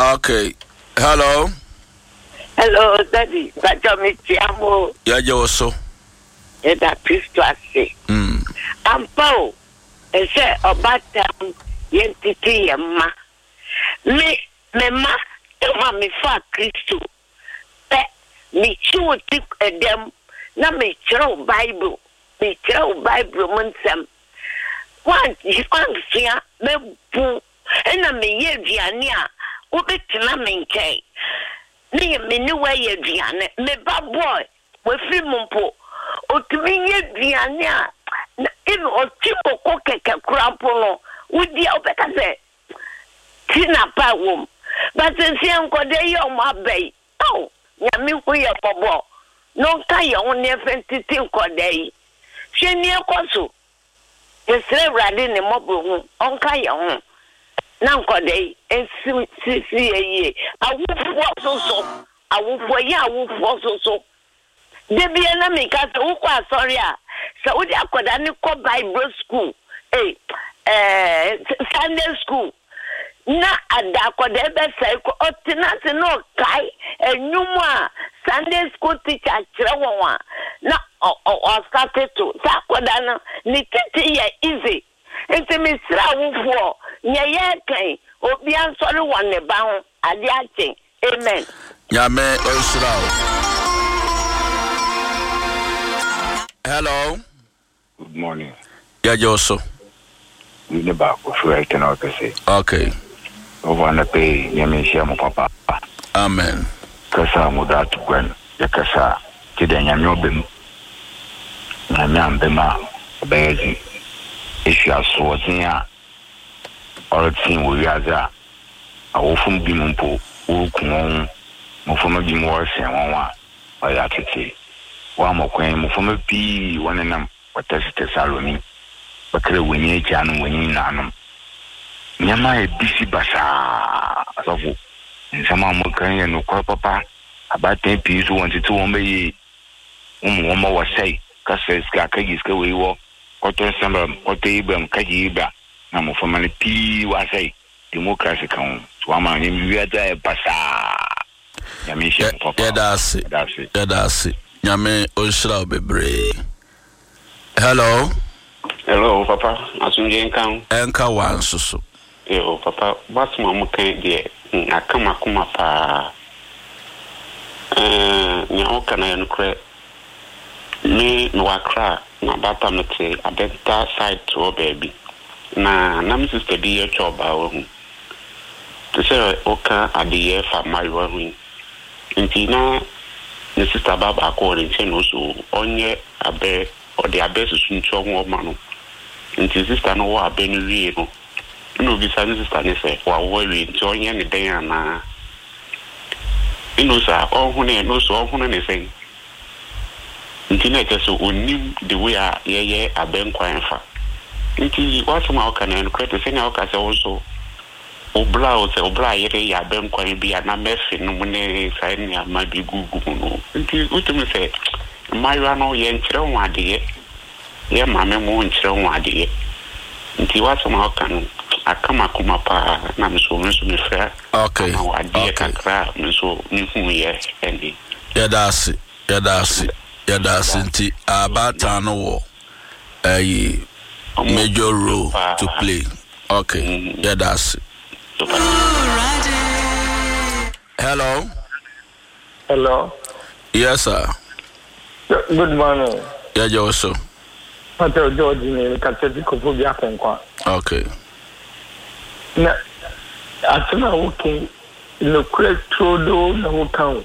Okay. Hello. Hello, Daddy. Bajo mi ti amo. Ya Joso. Eda Kristo ase. Ampo. Ese obatam yentiti yema. Me ma mi fa Kristo. Mi chuti edem na mi chro Bible. Mi chro Bible munsam. Wan sia me bu. Ena me ye viane a obetina me nkai. Me ni wa ye viane. Me ba boy. We fi mumpo. Otumi ye viane a even otimo ko keke krampo no. Udi obeka se tina pa wom. But se enko de yo ma bay. Oh, nyami ko ye bobo. No ka ye on ne fentiti ko dey. Hwe ni ekoso. Yesre rade ne mobro hu. On ka ye hu. Na nkode si ye awufo so de bia na me ka se wo kwa sorry a se wo de akoda ne ko Bible school Sunday school na ada akoda be sai ko otinase no kai enyumu a Sunday school teacher kire won na o started to sa akoda no ni titi ye easy enti me sra wufo nye kai obi ansori wonne ba ho ade achen amen Yame Osrao. Hello. Good morning. Ya Joso. We never go through it and say. Okay. Over na pay yame share mo papa. Amen. Kasa mo da to gwen. Ya kasa ti de nyame obem. Nyame ambema obezi. If you are so tia all team we are awofum bi mpo ukun mo foma bi mo wase wonwa oya tete wa mo kwen mo foma bi wonenam watesite saloni bakre woni ejianu woni nanum nyama e bisi basa asofu nsama mo kan ye no kwa papa abaten pi so won tete won be wo mo wasai ka seska ka giska we wo oto samba oto ibam ka giba na mo foma le pi wasai democracy kan so ama ni wi da basa nyame she papa that's nyame Osrao bebre. Hello papa asunje enka wan susu papa what's mo kan de akama kuma pa nya okana ya nukre me no akra na bata mete abenta side to baby na nam sister bi ye choba o to say oka adiye fa mariwa hu nti na ne sister baba ko rin che no so onye abe odi abe susu ncho wo ma no nti sister no wo abe no wie no bi sa sister ne se wa wo wi nti onye ne den na ino sa ohune no so ohune ne sen nti na ke so onim the way a ye abe nkwan fa nti what ma oka na nkweto se na oka se also obla yere ya abe nkwan bi na mefe no ne sai ni ama bi gugu no nti utumi se maywa no ye nkyere wade ye mame mo nkyere wade nti what ma oka no akama kuma pa na mso me fra okay na wade kakra mso nhu ye endi ya dasi nti abata no wo major role to play. Okay. Yeah, that's it. Hello. Yes, sir. Good morning. Yeah, Joso. Hotel George ni kateti kufubia kwa. Okay. Na atuna wuki no kure trodo na wukan.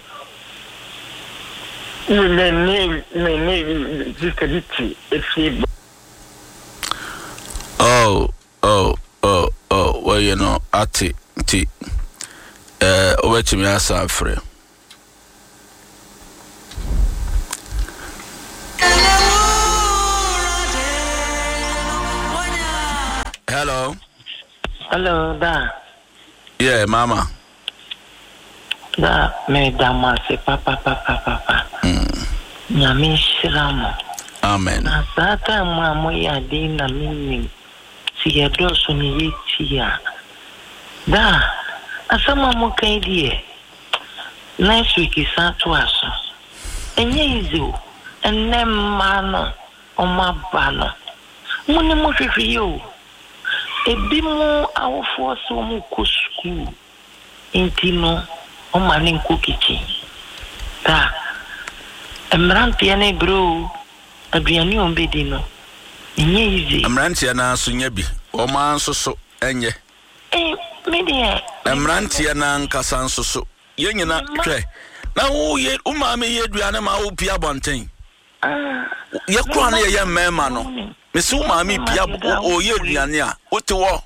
Ni discrediti efi. Well, you know, ati wait me asa free. Hello, da. Yeah, mama. Da, me dama se papa. Nyami shiramo. Amen. Na sata mwa ya dina mimi. Siya dosu ni yitia. Da, asama mo kan die next week is to us enye easy and nem man o ma ba no muni mo hwehwe yo ebi mo awofo so mo ko school intino o ma ne ko kitchen ta emrantia ne bro aduani on bedi no enye easy emrantia na so nya bi o ma nso so enye media emrantia na nkasa nso so yenyina hwe na wo ye umama ye aduane ma wo pia bonten ye kwa na ye mema no me se umama pia o ye aduane a wo te wo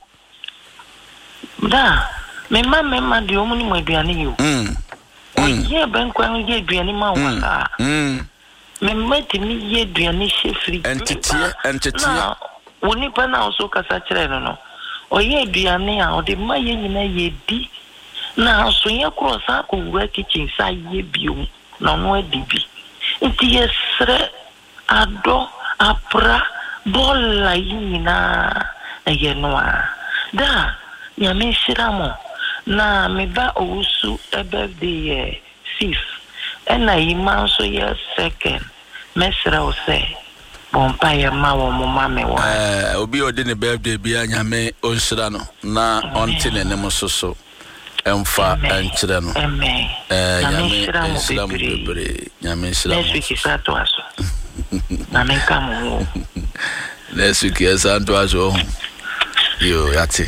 da mema de o mu ni mo aduane yo ye ben kwa ye aduane ma wo ka mema ti mi ye aduane shefri entity woni pa na so kasa kire no oye aduane a o de ma ye nyina ye di na so ye krosa ko wura kitchen sa ye bio na no adibi nti yesre ado apra bolla yina ye noa da nyame shiramo na me ba osu birthday 6 ena yima so ye second mesra o se bompa ya ma wo mama me wo obi odi ne birthday bia nyame onshira no na onte ne ne mososo emfa enchire no nyame islam bebre nyame islam next week is to aso na men kam next week is to aso yo yati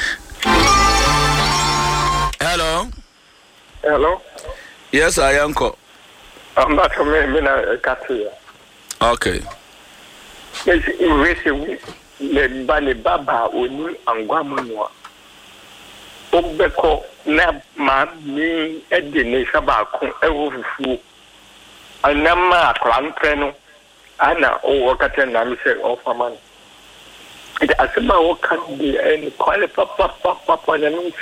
hello yes I am ko I'm not me na katia okay yes we le baba oni angwamu no obeko na ma mi edine saba ko ewo fufu anama akrantre no ana o wakati na mi se ofama ida asema o kan di en kwale papa na mi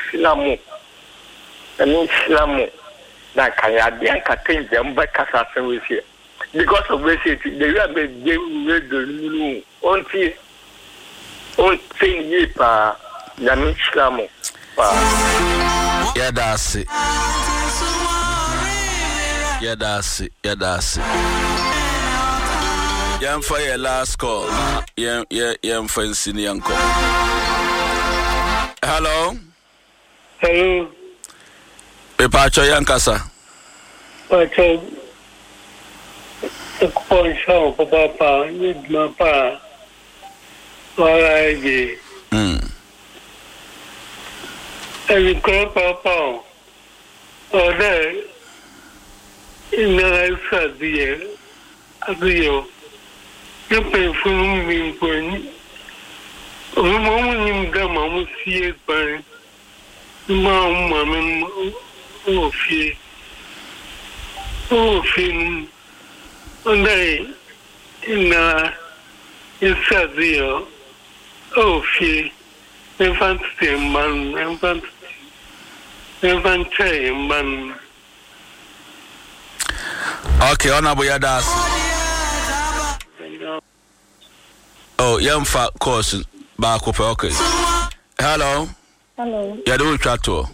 islamu na kaya dia ka tenje mba kasa senwesi because of we say the way be do on tin pa na mi islamu pa yadasi yam for your last call yam fancy yanko hello Pacho yankasa Pacho Pacho papa yidma pa walaje Every papa ode ina sadia adio yepe funu mi kwani mo ni ngama mo sie pan mama ofie ondai ina isadio ofie infante man okay honorable yadas oh yamfa course ba ko pe okay hello ya do chato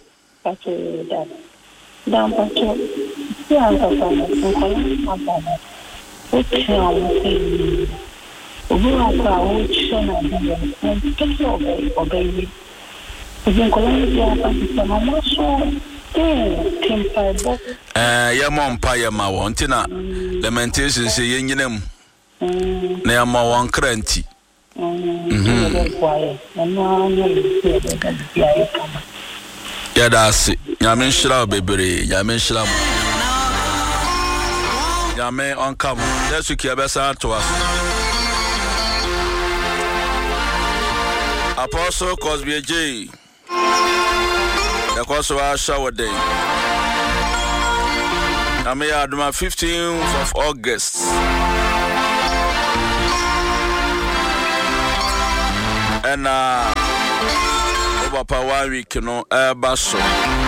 Dan pacho ya papa na papa okay obu akwa o chona dia nto obey nkola ya papa mama so tempa bo ya mompa ya ma won tina lamentation se yenyinam na ya ma won kranti Yadasi, Yamin Shra Bebre, Yamin Shram Yame on come. Let's keep a to us. Apostle Cosby J. The course of our shower day. I may add my 15th of August. And over power week, you know, basso.